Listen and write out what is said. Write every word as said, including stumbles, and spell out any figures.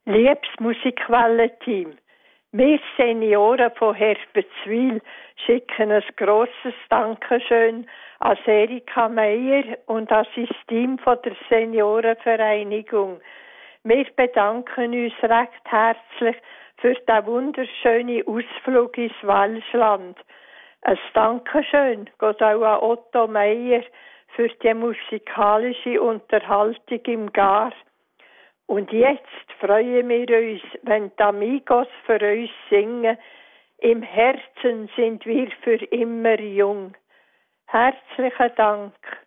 Liebes Musikwellenteam, wir Senioren von Herpenzwil schicken ein grosses Dankeschön an Erika Meier und an sein Team von der Seniorenvereinigung. Wir bedanken uns recht herzlich für den wunderschönen Ausflug ins Welschland. Ein Dankeschön geht auch an Otto Meier für die musikalische Unterhaltung im Gar. Und jetzt freuen wir uns, wenn die Amigos für uns singen. Im Herzen sind wir für immer jung. Herzlichen Dank.